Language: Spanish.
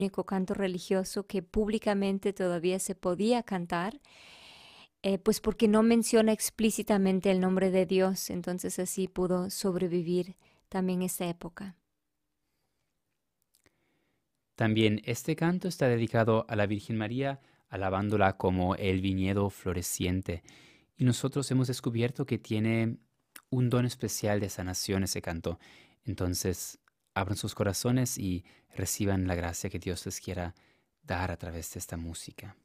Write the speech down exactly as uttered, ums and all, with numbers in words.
único canto religioso que públicamente todavía se podía cantar, eh, pues porque no menciona explícitamente el nombre de Dios, entonces así pudo sobrevivir también esta época. También este canto está dedicado a la Virgen María, alabándola como el viñedo floreciente. Y nosotros hemos descubierto que tiene un don especial de sanación ese canto. Entonces, abran sus corazones y reciban la gracia que Dios les quiera dar a través de esta música.